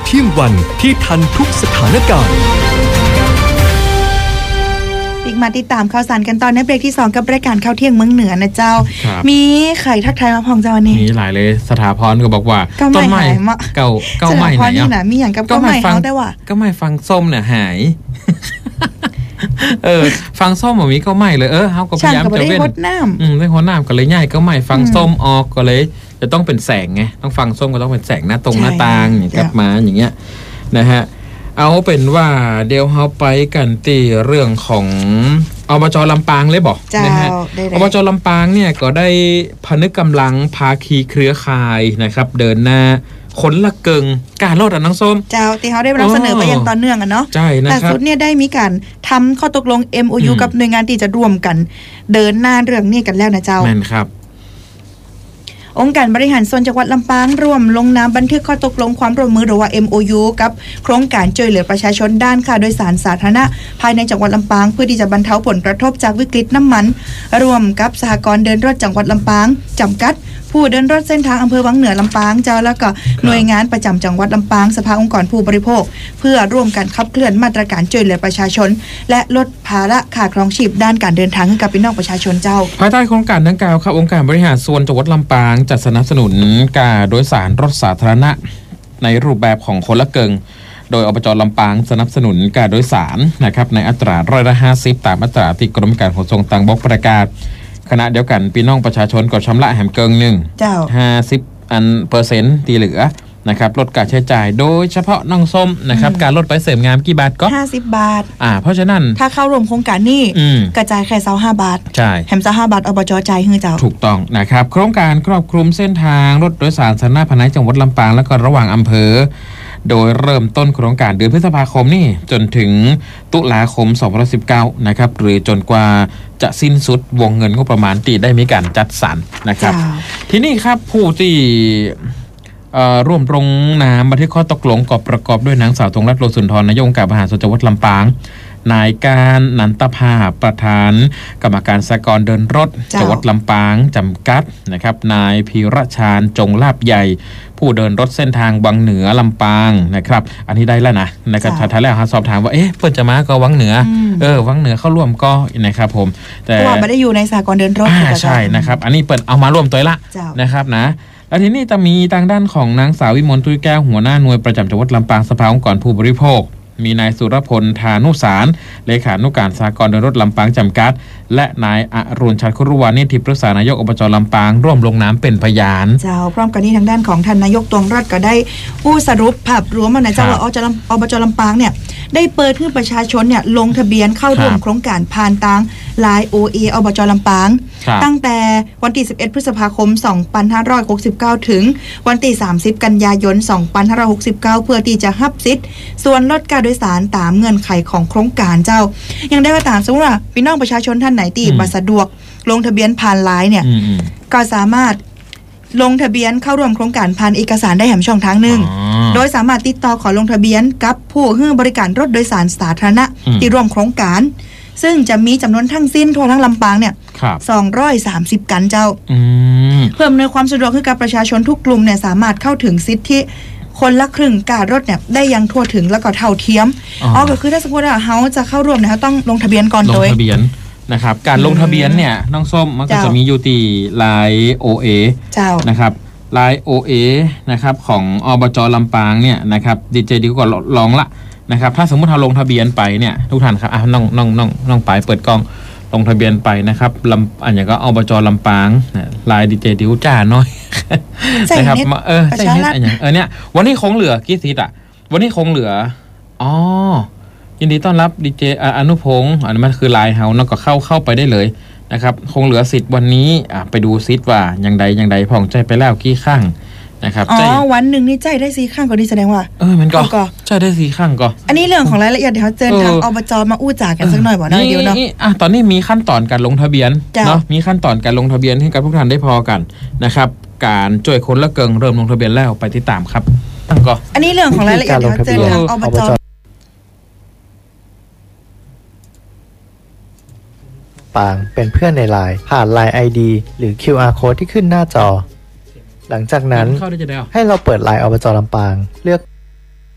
เที่ยงวันที่ทันทุกสถานการณ์อีกมาติดตามข่าวสารกันตอนในเบรกที่2กับรายการข่าวเที่ยงเมืองเหนือนะเจ้ามีใครทักทายมาพองเจ้าวันนี้มีหลายเลยสถาพรก็บอกว่าต้นไม้เก่าใหม่เนี่ยนะมีอย่างกับก็ไม่เขาได้ว่าก็ไม่ฟังส้มเนี่ยหายฟังส้มแบบนี้ก็ไม่เลยเฮาก็พยายามจะเว้นได้ฮดน้ำก็เลยง่ายก็ไม่ฟังส้มออกก็เลยจะต้องเป็นแสงไงต้องฟังส้มก็ต้องเป็นแสงหน้าตรงหน้าต่างอย่างกับมาอย่างเงี้ยนะฮะเอาเป็นว่าเดี๋ยวเราไปกันตีเรื่องของอบจ.ลำปางเลยบอกนะฮะอบจ.ลำปางเนี่ยก็ได้พนึกกำลังภาคีเครือข่ายนะครับเดินหน้าคนละเกิงการลดน้ำส้มเจ้าที่เขาได้นำเสนอไปอย่างต่อเนื่องกันเนาะใช่นะครับแต่สุดเนี่ยได้มีการทำข้อตกลง MOU กับหน่วยงานที่จะร่วมกันเดินหน้าเรื่องนี้กันแล้วนะเจ้าแม่นครับองค์การบริหารส่วนจังหวัดลำปางร่วมลงนามบันทึกข้อตกลงความร่วมมือหรือว่า MOU กับโครงการช่วยเหลือประชาชนด้านค่าโดยสารสาธารณะภายในจังหวัดลำปางเพื่อที่จะบรรเทาผลกระทบจากวิกฤตน้ำมันร่วมกับสหกรณ์เดินรถจังหวัดลำปางจำกัดผู้เดินรถเส้นทางอำเภอวังเหนือลำปางเจ้าแล้วก็หน่วยงานประจำจังหวัดลำปางสภาองค์กรผู้บริโภคเพื่อร่วมกันขับเคลื่อนมาตรการช่วยเหลือประชาชนและลดภาระค่าครองชีพด้านการเดินทางให้กับพี่น้องประชาชนเจ้าภายใต้โครงการดังกล่าวครับองค์การบริหารส่วนจังหวัดลำปางจัดสนับสนุนการโดยสารรถสาธารณะในรูปแบบของคนละเกิงโดยอบจ.ลำปางสนับสนุนการโดยสารนะครับในอัตรา150%ตามอัตราที่กรมการขนส่งทางบกประกาศขณะเดียวกันพี่น้องประชาชนก็ชำระแหมเกิงหนึ่ง50%ที่เหลือนะครับลดการใช้จ่ายโดยเฉพาะน้องส้มนะครับการลดไปเสริมงามกี่บาทก็ 50 บาทเพราะฉะนั้นถ้าเข้าร่วมโครงการนี้กระจายแค่25 บาทใช่แถม25 บาทอบจ.จ่ายให้เจ้าถูกต้องนะครับโครงการครอบคลุมเส้นทางรถโดยสารสาธารณะภายในจังหวัดลำปางและก็ระหว่างอำเภอโดยเริ่มต้นโครงการเดือนพฤษภาคมนี่จนถึงตุลาคม2019นะครับหรือจนกว่าจะสิ้นสุดวงเงินงบประมาณที่ได้มีการจัดสรรนะครับทีนี้ครับผู้ที่ร่วมลงนามบันทึกข้อตกลงประกอบด้วยนางสาวธงรัตน์ โลสุนทรนายกองค์การบริหารส่วนจังหวัดลำปางนายการนันตภาประธานกรรมการสหกรณ์เดินรถจังหวัดลำปางจำกัดนะครับนายพีระชาญจงลาบใหญ่ผู้เดินรถเส้นทางวังเหนือลำปางนะครับอันนี้ได้แล้วนะนะครับท้ายแล้วสอบถามว่าเพิ่นจะมาก็วังเหนือวังเหนือเข้าร่วมก็นะครับผมแต่ว่าไม่ได้อยู่ในสหกรณ์เดินรถใช่นะครับอันนี้เปิดเอามาร่วมตัวละนะครับนะแล้วทีนี้จะมีทางด้านของนางสาววิมลตุ้ยแก้วหัวหน้าหน่วยประจำจังหวัดลำปางสภาองค์กรผู้บริโภคมีนายสุรพลธานุสารเลขานุการสหกรณ์เดินรถลำปางจำกัดและนายอรุณชัดคุรุวานิธิปรึกษานายกอบจ.ลำปางร่วมลงนามเป็นพยานเจ้าพร้อมกันนี้ทางด้านของท่านนายกตวงรัตน์ก็ได้ผู้สรุปภาพรวมนะเจ้าว่าอบจ.ลำปางเนี่ยได้เปิดให้ประชาชนเนี่ยลงทะเบียนเข้าร่วมโครงการผ่านทาง LINE OA อบจ.ลำปางตั้งแต่วันที่11พฤษภาคม2569ถึงวันที่30กันยายน2569เพื่อที่จะรับสิทธิ์ส่วนลดค่าโดยสารตามเงื่อนไขของโครงการเจ้ายังได้ว่าตามสมมุติว่าพี่น้องประชาชนท่านไหนที่บ่สะดวกลงทะเบียนผ่าน LINE เนี่ยก็สามารถลงทะเบียนเข้าร่วมโครงการผ่านเอกสารได้แห่งช่องทางหนึ่งโดยสามารถติดต่อขอลงทะเบียนกับผู้ให้บริการรถโดยสารสาธารณะที่ร่วมโครงการซึ่งจะมีจำนวนทั้งสิ้นทั่วทั้งลำปางเนี่ย230กันเจ้าเพื่ออำนวยความสะดวกให้กับประชาชนทุกกลุ่มเนี่ยสามารถเข้าถึงสิทธิคนละครึ่งการรถเนี่ยได้ยังทั่วถึงแล้วก็เท่าเทียมก็คือถ้าสมมติว่าเขาจะเข้าร่วมเนี่ยเขาต้องลงทะเบียนก่อนโดยลงทะเบียนนะครับการลงทะเบียนเนี่ยน้องส้มมันก็จะมีอยู่ที่ LINE OA นะครับ LINE OA นะครับของอบจ.ลำปางเนี่ยนะครับดีเจดีก็ลองละนะครับถ้าสมมุติเราลงทะเบียนไปเนี่ยทุกท่านครับน้องไปเปิดกล้องลงทะเบียนไปนะครับอันอย่างก็อบจ.ลำปางลายดีเจดิวจ้าน้อยนะครับใช่อันอย่างเนี่ยวันนี้คงเหลือกี่ซีทวันนี้คงเหลือยินดีต้อนรับดีเจอนุพงศ์อันนั้นคือไลน์เฮาเนาะก็เข้าไปได้เลยนะครับคงเหลือสิทธิ์วันนี้ไปดูซิทว่าอย่างใดผ่องใจไปแล้วกี่ข้างนะครับวันหนึ่งนี่ใจได้4ข้างก็ดีแสดงว่ามันก็ใจได้4ข้างก็อันนี้เรื่องของรายละเอียดเดี๋ยวเจอทางอบจ.มาอู้จ่ากันสักหน่อยบ่ได้เดี๋ยวเนาะตอนนี้มีขั้นตอนการลงทะเบียนเนาะมีขั้นตอนการลงทะเบียนให้กับทุกท่านได้พอกันนะครับการช่วยคนละเกิงเริ่มลงทะเบียนแล้วไปติดตามครับก็อันนี้เรื่องของรายละเอียดเดี๋ยวเจอทางอบจ. ปางเป็นเพื่อนใน LINE ผ่าน LINE ID หรือ QR Code ที่ขึ้นหน้าจอหลังจากนั้นให้เราเปิด LINE อบจ.ลำปางเลือก